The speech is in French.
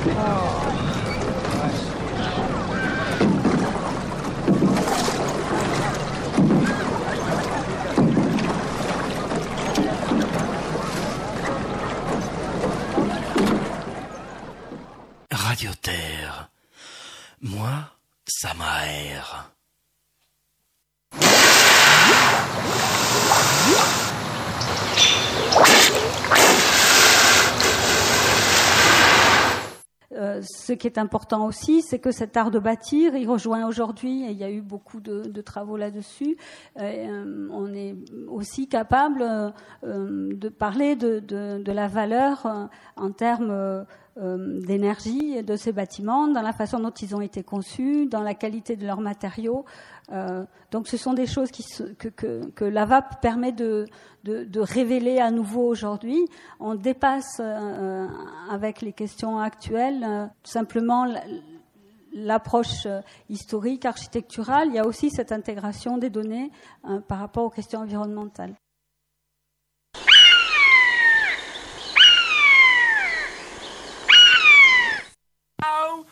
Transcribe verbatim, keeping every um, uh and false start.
Radio Terre, moi, ça m'aère. Euh, ce qui est important aussi, c'est que cet art de bâtir, il rejoint aujourd'hui, et il y a eu beaucoup de, de travaux là-dessus, euh, on est aussi capable euh, de parler de, de, de la valeur euh, en termes euh, d'énergie de ces bâtiments, dans la façon dont ils ont été conçus, dans la qualité de leurs matériaux. Euh, donc ce sont des choses qui se, que, que, que l'A V A P permet de, de, de révéler à nouveau aujourd'hui. On dépasse euh, avec les questions actuelles euh, simplement l'approche historique, architecturale. Il y a aussi cette intégration des données euh, par rapport aux questions environnementales.